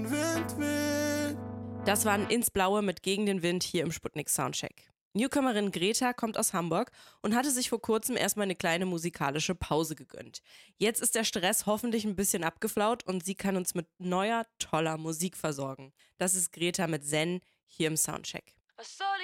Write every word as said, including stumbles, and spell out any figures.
Wind, Wind. Das waren Ins Blaue mit Gegen den Wind hier im Sputnik Soundcheck. Newcomerin Greta kommt aus Hamburg und hatte sich vor kurzem erstmal eine kleine musikalische Pause gegönnt. Jetzt ist der Stress hoffentlich ein bisschen abgeflaut und sie kann uns mit neuer, toller Musik versorgen. Das ist Greta mit Zen hier im Soundcheck. Was soll